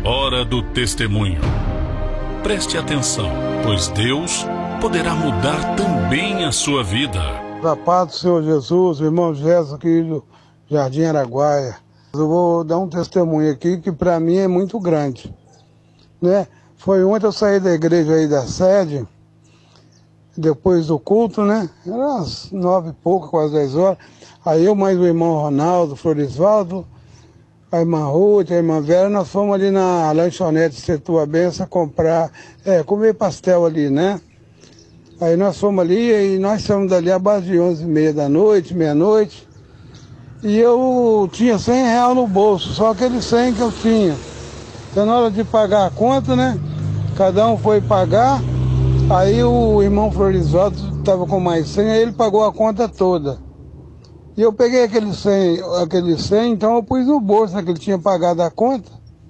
Hora do testemunho. Preste atenção, pois Deus poderá mudar também a sua vida. Da paz do Senhor Jesus, irmão Jesus aqui do Jardim Araguaia. Eu vou dar um testemunho aqui que para mim é muito grande, né? Foi ontem eu saí da igreja aí da sede, depois do culto, né? Era às 9 e pouco, quase 10 horas. Aí eu mais o irmão Ronaldo, Florisvaldo, a irmã Ruth, a irmã Vera, nós fomos ali na lanchonete Setua Benção comprar, comer pastel ali, né? Aí nós fomos ali e nós saímos dali à base de 11h30 da noite, meia-noite. E eu tinha R$100 no bolso, só aquele 100 que eu tinha. Então na hora de pagar a conta, né? Cada um foi pagar. Aí o irmão Florisvaldo estava com mais 100, aí ele pagou a conta toda. E eu peguei aquele 100, então eu pus no bolso, né, que ele tinha pagado a conta.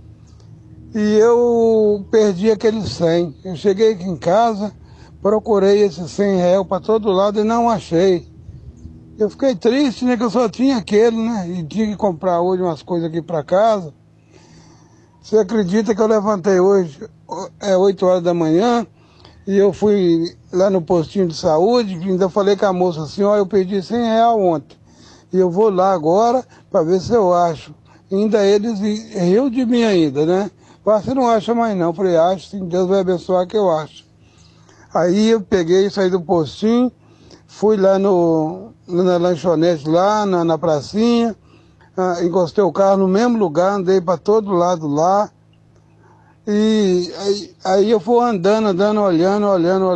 E eu perdi aquele 100. Eu cheguei aqui em casa, procurei esse R$100 para todo lado e não achei. Eu fiquei triste, né, que eu só tinha aquele, né, e tinha que comprar hoje umas coisas aqui para casa. Você acredita que eu levantei hoje, 8 horas da manhã, e eu fui lá no postinho de saúde, ainda falei com a moça assim, ó, eu perdi R$100 ontem. E eu vou lá agora para ver se eu acho. Ainda eles riu de mim ainda, né? Você não acha mais não. Eu falei, acho sim, Deus vai abençoar que eu acho. Aí eu peguei, saí do postinho, fui lá na lanchonete lá, na pracinha, encostei o carro no mesmo lugar, andei para todo lado lá. E aí eu fui andando, olhando.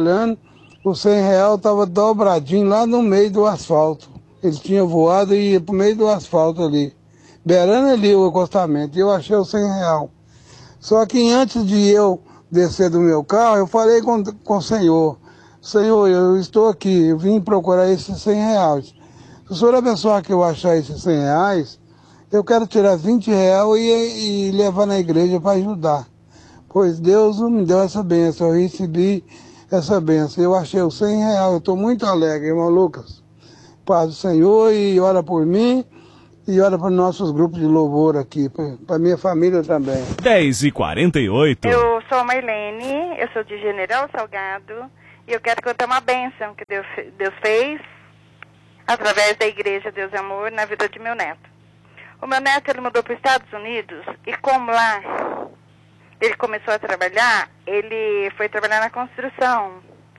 O R$100 estava dobradinho lá no meio do asfalto. Ele tinha voado e ia pro meio do asfalto ali, beirando ali o acostamento. E eu achei o R$100. Só que antes de eu descer do meu carro, eu falei com o Senhor. Senhor, eu estou aqui, eu vim procurar esses R$100. Se o Senhor abençoar que eu achar esses R$100, eu quero tirar R$20 e levar na igreja para ajudar. Pois Deus me deu essa bênção, eu recebi essa bênção. Eu achei os R$100, eu estou muito alegre, irmão Lucas. Paz do Senhor, e ora por mim e ora para nossos grupos de louvor aqui, para minha família também. 10h48. Eu sou a Marlene, eu sou de General Salgado e eu quero contar uma bênção que Deus fez através da Igreja Deus é Amor na vida de meu neto. O meu neto, ele mudou para os Estados Unidos e como lá ele começou a trabalhar, ele foi trabalhar na construção.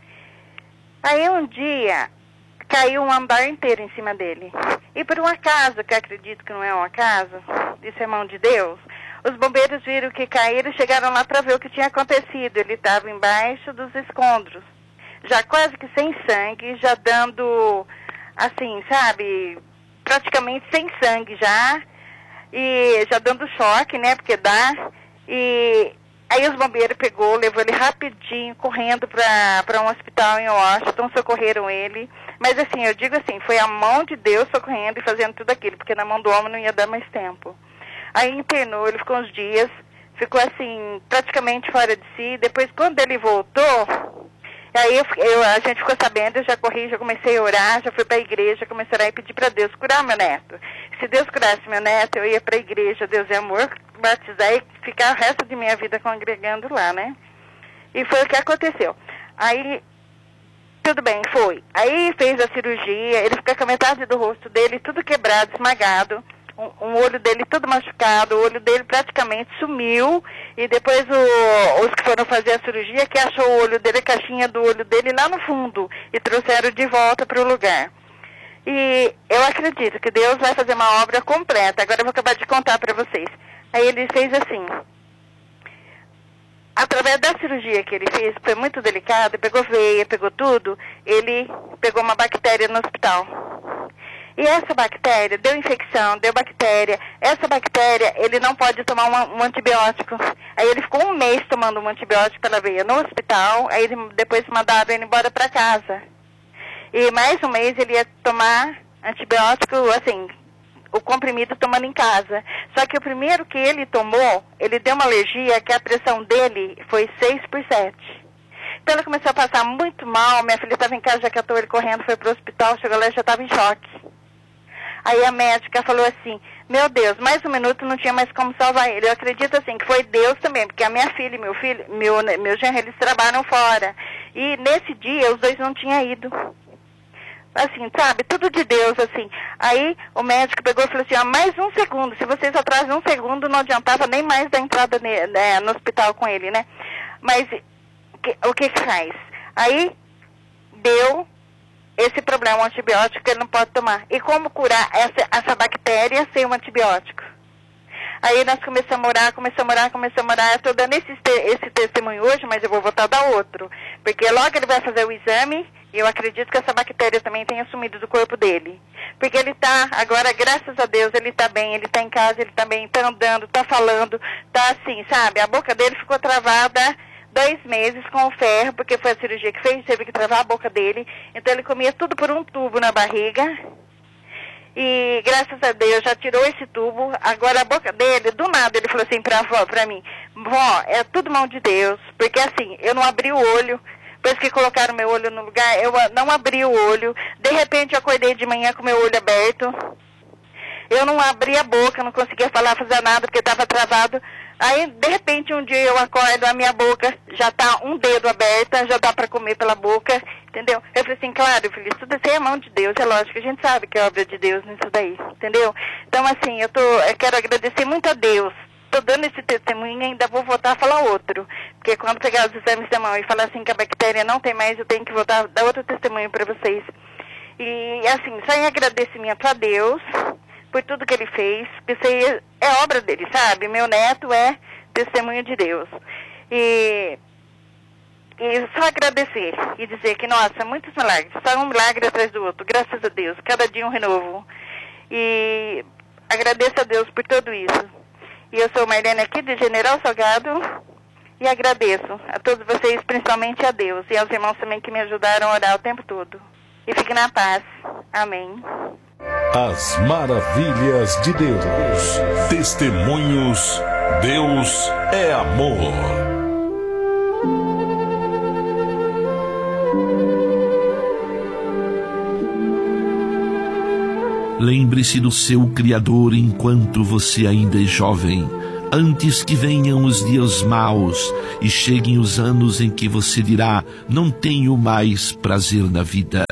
Aí um dia caiu um andar inteiro em cima dele. E por um acaso, que eu acredito que não é um acaso, isso é mão de Deus, os bombeiros viram que caíram e chegaram lá para ver o que tinha acontecido. Ele estava embaixo dos escombros, já quase que sem sangue, já dando, assim, sabe, praticamente sem sangue já, e já dando choque, né, porque dá, e aí os bombeiros levou ele rapidinho, correndo para um hospital em Washington, socorreram ele. Mas assim, eu digo assim, foi a mão de Deus socorrendo e fazendo tudo aquilo, porque na mão do homem não ia dar mais tempo. Aí internou, ele ficou uns dias, ficou assim, praticamente fora de si. Depois, quando ele voltou, aí a gente ficou sabendo, eu já corri, já comecei a orar, já fui para a igreja, comecei a orar e pedir para Deus curar meu neto. Se Deus curasse meu neto, eu ia para a igreja Deus é Amor, batizar e ficar o resto de minha vida congregando lá, né? E foi o que aconteceu. Aí, tudo bem, foi. Aí fez a cirurgia, ele ficou com a metade do rosto dele tudo quebrado, esmagado, um olho dele todo machucado, o olho dele praticamente sumiu, e depois os que foram fazer a cirurgia, que achou o olho dele, a caixinha do olho dele lá no fundo, e trouxeram de volta para o lugar. E eu acredito que Deus vai fazer uma obra completa. Agora eu vou acabar de contar para vocês. Aí ele fez assim, através da cirurgia que ele fez, foi muito delicado, pegou veia, pegou tudo, ele pegou uma bactéria no hospital. E essa bactéria deu infecção, deu bactéria. Essa bactéria, ele não pode tomar um antibiótico. Aí ele ficou um mês tomando um antibiótico pela veia no hospital, aí depois mandaram ele embora para casa. E mais um mês ele ia tomar antibiótico, assim, o comprimido tomando em casa. Só que o primeiro que ele tomou, ele deu uma alergia que a pressão dele foi 6/7. Então ele começou a passar muito mal, minha filha estava em casa, já catou ele correndo, foi pro hospital, chegou lá e já estava em choque. Aí a médica falou assim, Meu Deus, mais um minuto não tinha mais como salvar ele. Eu acredito assim que foi Deus também, porque a minha filha e meu genro, eles trabalham fora. E nesse dia os dois não tinham ido. Assim, sabe, tudo de Deus, assim. Aí o médico pegou e falou assim, mais um segundo, se vocês atrasam um segundo, não adiantava nem mais da entrada no hospital com ele, né? Mas o que faz? Aí deu esse problema, um antibiótico que ele não pode tomar. E como curar essa bactéria sem um antibiótico? Aí nós começamos a orar. Eu estou dando esse testemunho hoje, mas eu vou voltar a dar outro. Porque logo ele vai fazer o exame e eu acredito que essa bactéria também tenha sumido do corpo dele. Porque ele está, agora, graças a Deus, ele está bem, ele está em casa, ele está bem, está andando, está falando, está assim, sabe? A boca dele ficou travada 2 meses com o ferro, porque foi a cirurgia que fez, teve que travar a boca dele. Então ele comia tudo por um tubo na barriga. E graças a Deus já tirou esse tubo. Agora a boca dele, do nada, ele falou assim pra mim, vó, é tudo mão de Deus. Porque assim, eu não abri o olho. Depois que colocaram meu olho no lugar, eu não abri o olho. De repente eu acordei de manhã com meu olho aberto. Eu não abri a boca, não conseguia falar, fazer nada, porque estava travado. Aí, de repente, um dia eu acordo, a minha boca já está um dedo aberta, já dá para comer pela boca, entendeu? Eu falei assim, claro, filho, isso tudo assim é mão de Deus, é lógico, a gente sabe que é obra de Deus nisso daí, entendeu? Então, assim, eu quero agradecer muito a Deus. Estou dando esse testemunho e ainda vou voltar a falar outro. Porque quando pegar os exames da mão e falar assim que a bactéria não tem mais, eu tenho que voltar a dar outro testemunho para vocês. E, assim, só em agradecimento a Deus por tudo que ele fez, porque isso aí é obra dele, sabe? Meu neto é testemunho de Deus. E só agradecer e dizer que, nossa, muitos milagres, só um milagre atrás do outro, graças a Deus, cada dia um renovo. E agradeço a Deus por tudo isso. E eu sou Marlene aqui de General Salgado e agradeço a todos vocês, principalmente a Deus, e aos irmãos também que me ajudaram a orar o tempo todo. E fiquem na paz. Amém. As maravilhas de Deus. Testemunhos. Deus é amor. Lembre-se do seu Criador enquanto você ainda é jovem, antes que venham os dias maus e cheguem os anos em que você dirá, não tenho mais prazer na vida.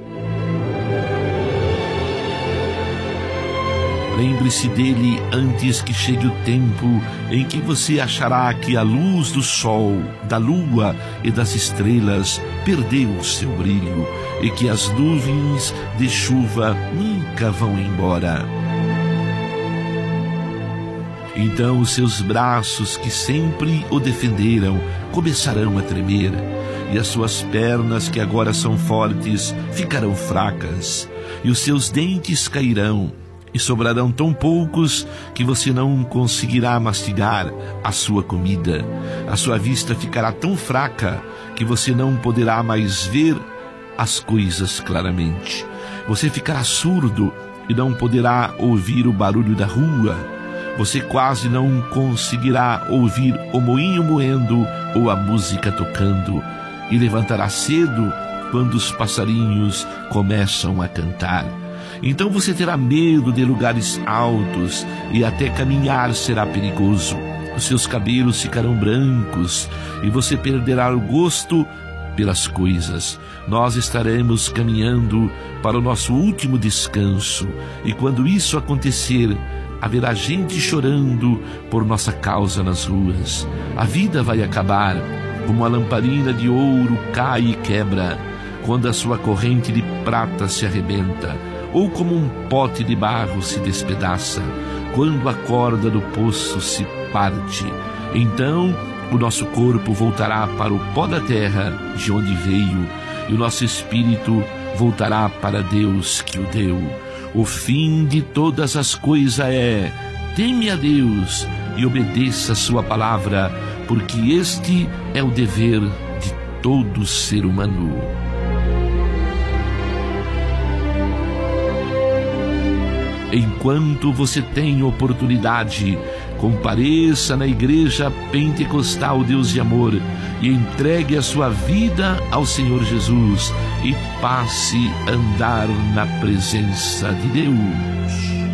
Lembre-se dele antes que chegue o tempo em que você achará que a luz do sol, da lua e das estrelas perdeu o seu brilho e que as nuvens de chuva nunca vão embora. Então os seus braços que sempre o defenderam começarão a tremer e as suas pernas que agora são fortes ficarão fracas e os seus dentes cairão. E sobrarão tão poucos que você não conseguirá mastigar a sua comida. A sua vista ficará tão fraca que você não poderá mais ver as coisas claramente. Você ficará surdo e não poderá ouvir o barulho da rua. Você quase não conseguirá ouvir o moinho moendo ou a música tocando. E levantará cedo quando os passarinhos começam a cantar. Então você terá medo de lugares altos e até caminhar será perigoso. Os seus cabelos ficarão brancos e você perderá o gosto pelas coisas. Nós estaremos caminhando para o nosso último descanso e quando isso acontecer, haverá gente chorando por nossa causa nas ruas. A vida vai acabar, como a lamparina de ouro cai e quebra, quando a sua corrente de prata se arrebenta, ou como um pote de barro se despedaça, quando a corda do poço se parte. Então o nosso corpo voltará para o pó da terra de onde veio, e o nosso espírito voltará para Deus que o deu. O fim de todas as coisas é: teme a Deus e obedeça a sua palavra, porque este é o dever de todo ser humano. Enquanto você tem oportunidade, compareça na igreja pentecostal Deus de Amor e entregue a sua vida ao Senhor Jesus e passe a andar na presença de Deus.